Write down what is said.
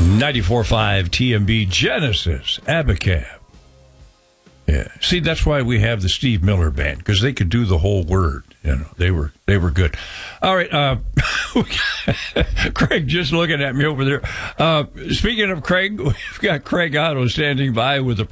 94.5 TMB Genesis Abacab. Yeah. See, that's why we have the Steve Miller Band, because they could do the whole word. You know, they were good. All right, Craig just looking at me over there. Speaking of Craig, we've got Craig Otto standing by with the